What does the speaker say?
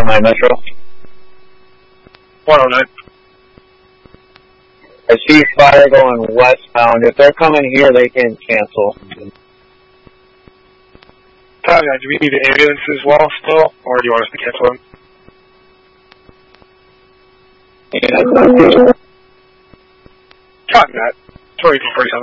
109 Metro. 109. I see fire going westbound. If they're coming here, they can cancel. Copy that. Do we need an ambulance as well still, or do you want us to cancel them? Yeah, Copy that. 2247.